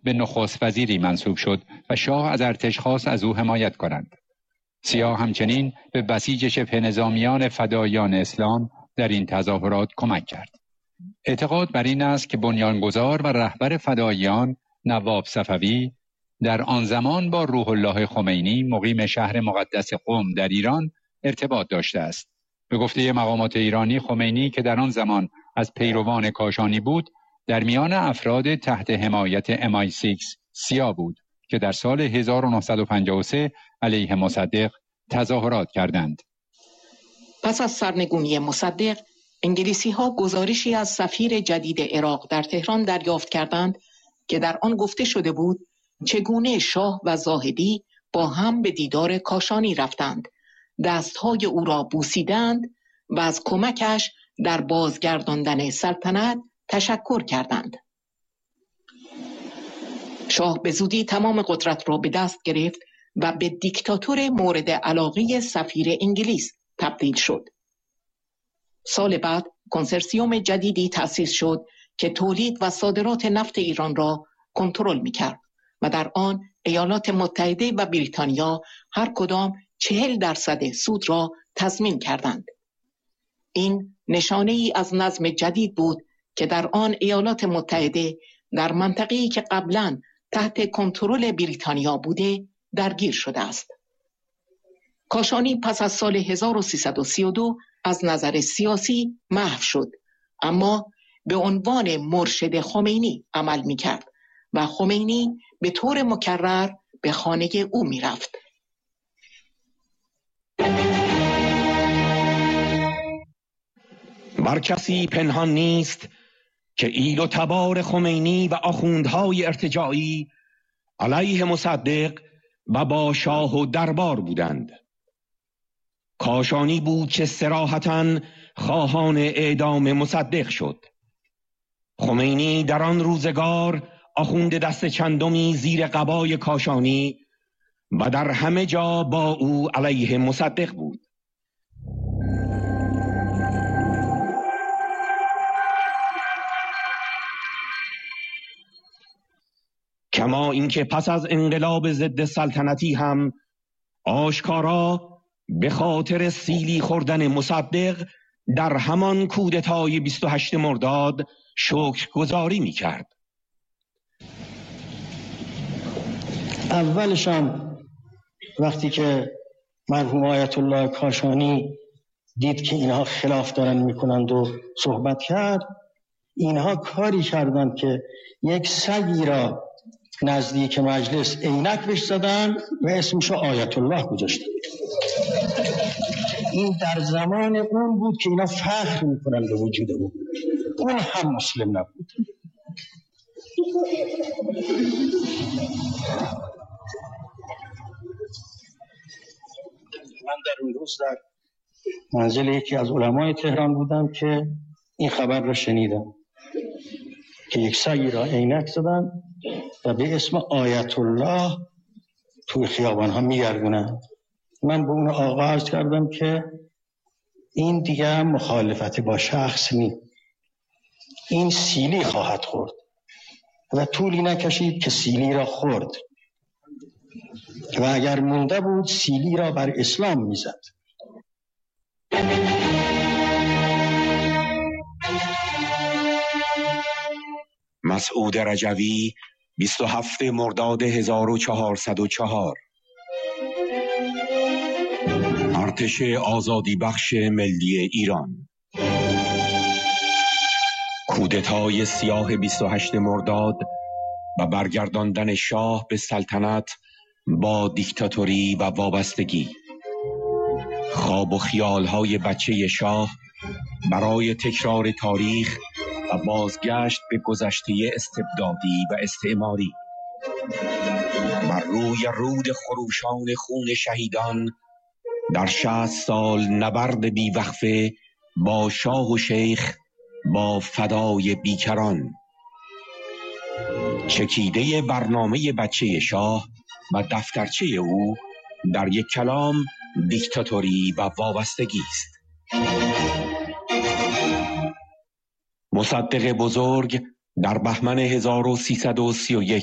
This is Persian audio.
به نخست وزیری منصوب شد و شاه از ارتش خواست از او حمایت کنند. سیاه همچنین به بسیج شبه نظامیان فداییان اسلام در این تظاهرات کمک کرد. اعتقاد بر این است که بنیانگذار و رهبر فداییان نواب صفوی در آن زمان با روح الله خمینی مقیم شهر مقدس قم در ایران ارتباط داشته است. به گفته مقامات ایرانی، خمینی که در آن زمان از پیروان کاشانی بود، در میان افراد تحت حمایت MI6 سیا بود که در سال 1953 علیه مصدق تظاهرات کردند. پس از سرنگونی مصدق، انگلیسی‌ها گزارشی از سفیر جدید عراق در تهران دریافت کردند که در آن گفته شده بود چگونه شاه و زاهدی با هم به دیدار کاشانی رفتند، دستهای او را بوسیدند و از کمکش در بازگرداندن سلطنت تشکر کردند. شاه به زودی تمام قدرت را به دست گرفت و به دیکتاتور مورد علاقه سفیر انگلیس تبدیل شد. سال بعد کنسرسیوم جدیدی تأسیس شد که تولید و صادرات نفت ایران را کنترل می‌کرد و در آن ایالات متحده و بریتانیا هر کدام 40% سود را تضمین کردند. این نشانه ای از نظم جدید بود که در آن ایالات متحده در منطقه‌ای که قبلاً تحت کنترل بریتانیا بوده درگیر شده است. کاشانی پس از سال 1332 از نظر سیاسی محو شد، اما به عنوان مرشد خمینی عمل می‌کرد و خمینی به طور مکرر به خانه او می‌رفت. بر کسی پنهان نیست که ایل و تبار خمینی و آخوندهای ارتجاعی علیه مصدق و با شاه و دربار بودند. کاشانی بود که صراحتاً خواهان اعدام مصدق شد. خمینی در آن روزگار آخوند دست چندمی زیر قبای کاشانی و در همه جا با او علیه مصدق بود. کما اینکه پس از انقلاب ضد سلطنتی هم آشکارا به خاطر سیلی خوردن مصدق در همان کودتای 28 مرداد شکرگزاری می‌کرد. اولشان وقتی که مرحوم آیت الله کاشانی دید که اینها خلاف دارن میکنند و صحبت کرد، اینها کاری کردند که یک سگی را نزدیک مجلس عینک بهش زدن و اسمشو آیت الله گذاشتن. این در زمان اون بود که اینا فخر میکنن به وجود اون هم مسلم نبود. من در اون روز در منزل یکی از علمای تهران بودم که این خبر را شنیدم که یک سگی را عینک زدن و به اسم آیت الله توی خیابان ها میگردونن. من به اون آقا عرض کردم که این دیگه مخالفت با شخص نی، این سیلی خواهد خورد و طولی نکشید که سیلی را خورد و اگر مونده بود سیلی را بر اسلام میزد. مسعود رجوی 27 مرداد 1404 ارتش آزادی بخش ملی ایران. کودتای سیاه 28 مرداد و برگرداندن شاه به سلطنت با دیکتاتوری و وابستگی. خواب و خیالهای بچه شاه برای تکرار تاریخ و بازگشت به گذشته استبدادی و استعماری. بر روی رود خروشان خون شهیدان در 60 سال نبرد بیوقفه با شاه و شیخ، با فدای بیکران. چکیده برنامه بچه شاه و دفترچه او در یک کلام دیکتاتوری و وابستگی است. مصدق بزرگ در بهمن 1331